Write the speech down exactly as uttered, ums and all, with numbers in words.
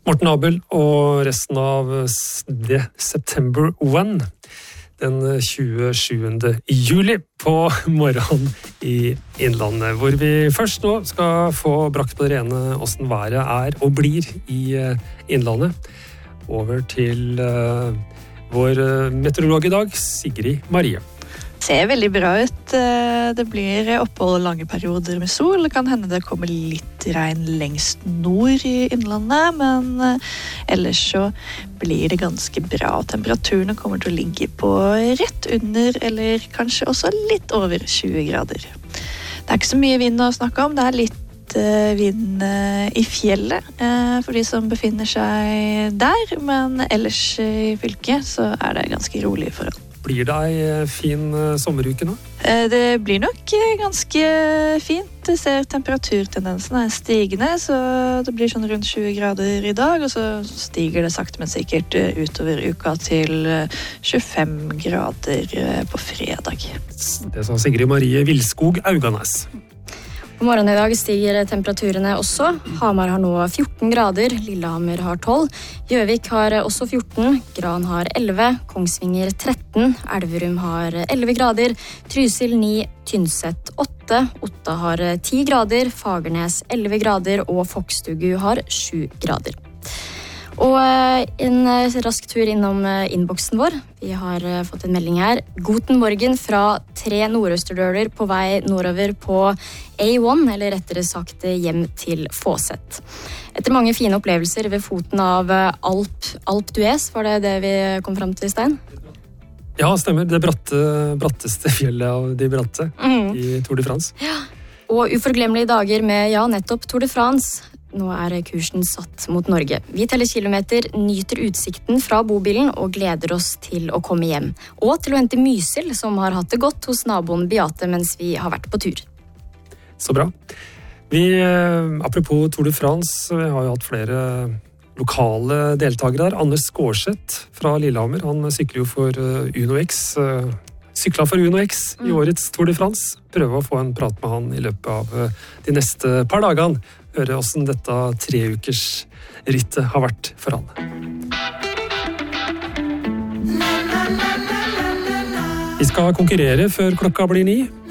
Morten Abel og resten av The September One den tjuesjuende juli på morgenen i Innlandet, hvor vi først nå skal få brakt på det rene hvordan været er og blir i Innlandet. Over til uh, vår meteorolog i dag, Sigrid Marie. Det ser veldig bra ut. Det blir opphold lange perioder med sol. Det kan hende det kommer litt regn lengst nord i Innlandet, men ellers så blir det ganske bra. Temperaturene kommer til å ligge på rett under, eller kanskje også litt over tjue grader. Det er ikke så mye vind å snakke om. Det er litt vind i fjellet for de som befinner seg der, men ellers i fylket så er det ganske rolig forhold. Blir det en fin sommeruke nå? Det blir nok ganske fint. Jeg ser temperaturtendensen er stigende, så det blir sånn rundt tjue grader i dag, og så stiger det sakte men sikkert utover uka til tjuefem grader på fredag. Det sa Sigrid Marie Vilskog Auganes. På morgenen i dag stiger temperaturene også. Hamar har nå fjorten grader, Lillehammer har tolv, Gjøvik har også fjorten, Gran har elleve, Kongsvinger tretten, Elverum har elleve grader, Trysil ni, Tynset åtte, Otta har ti grader, Fagernes elleve grader og Fokstugu har sju grader. Og en rask tur innom innboksen vår. Vi har fått en melding her. Guten morgen fra tre nordøsterdøler på vei nordover på A ett, eller rettere sagt hjem til Fåset. Etter mange fine opplevelser ved foten av Alp, Alp d'Huez, var det det vi kom frem til, Stein? Ja, stemmer. Det bratte, bratteste fjellet av de bratte mm. i Tour de France. Ja. Og uforglemmelige dager med, ja, nettopp Tour de France. Nå er kursen satt mot Norge. Vi teller kilometer, nyter utsikten fra bobilen og gleder oss til å komme hjem. Og til å hente Mysil, som har hatt det godt hos naboen Beate mens vi har vært på tur. Så bra. Vi, apropos Tour de France, vi har jo hatt flere lokale deltakere her. Anders Skårseth fra Lillehammer, han sykler jo for UnoX. Sykla for UnoX i årets Tour de France. Prøve å få en prat med han i løpet av de neste par dagene. Høre hvordan dette treukers rittet har vært for han. Vi skal konkurrere før klokka blir ni.